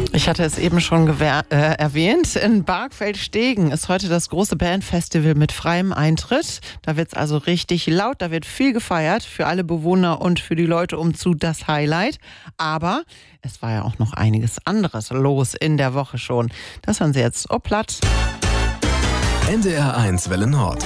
Ich hatte es eben schon erwähnt. In Bargfeld-Stegen ist heute das große Bandfestival mit freiem Eintritt. Da wird es also richtig laut, da wird viel gefeiert. Für alle Bewohner und für die Leute umzu das Highlight. Aber es war ja auch noch einiges anderes los in der Woche schon. Das hören Sie jetzt. Platt. NDR 1 Welle Nord.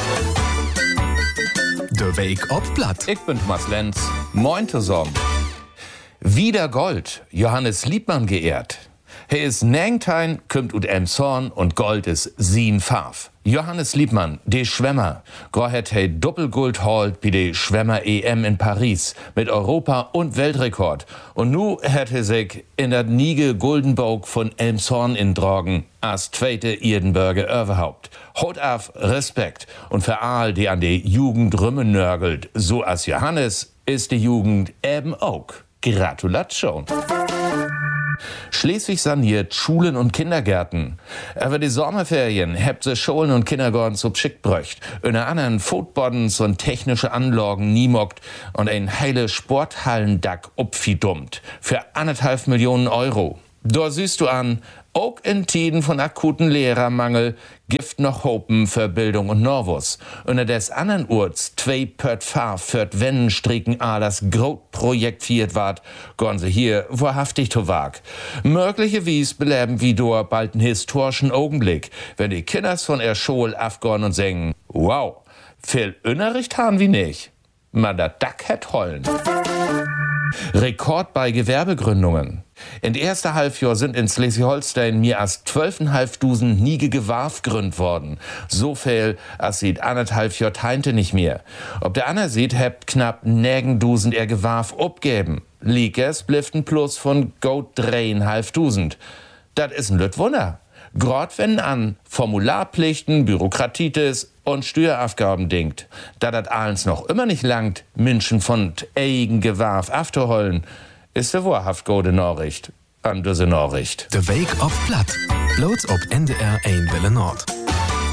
De Week op Platt. Ich bin Thomas Lenz. Moin zusammen. Wieder Gold. Johannes Liebmann geehrt. He is Nengtein, kümmt ut Emshorn und Gold is sin Farf. Johannes Liebmann, de Schwemmer. Gor het he Doppelgold holt bei de Schwemmer EM in Paris mit Europa- und Weltrekord. Und nu het he sich in dat niege Goldenboog von Elmshorn in Drogen as zweite Irdenberger überhaupt. Haut auf Respekt und für all die an de Jugend nörgelt, so as Johannes ist die Jugend eben auch. Gratulation. Schleswig saniert Schulen und Kindergärten. Über die Sommerferien habt sie Schulen und Kindergärten so schick bröcht. In anderen Footboddens und technische Anlagen niemockt und ein heile Sporthallendack upfidummt. Für 1,5 Millionen Euro. Da siehst du an, auch in Tiden von akuten Lehrermangel gibt noch Hopen für Bildung und Norwus. Unter des anderen Urts 2 pört Fahr fürt Wennenstriken das Grotprojekt fiert ward, gorn sie hier wahrhaftig to wag. Möglicherweise beleben wie dort bald einen historischen Augenblick, wenn die Kinders von der Schule afgorn und singen, wow, viel Unterricht haben wir nicht. Man da Dack het hollen. Rekord bei Gewerbegründungen. In erster Halbjahr sind in Schleswig-Holstein mehr als 12.500 niege Gewarf gründet worden. So viel, als sieht 1,5 Jahr teinte nicht mehr. Ob der Anna sieht, hebt knapp 9.000 er Gewarf abgeben. Liekers bliften plus von gut 3.500. Das ist ein Lütwunder. Grad wenn an Formularpflichten, Bürokratitis und Steueraufgaben denkt. Da das alles noch immer nicht langt, Menschen von eigen Gewarf afterholen, ist der wahrhaft gute Nachricht an diese Nachricht. De Week op Platt. Bloß op NDR 1 Welle Nord.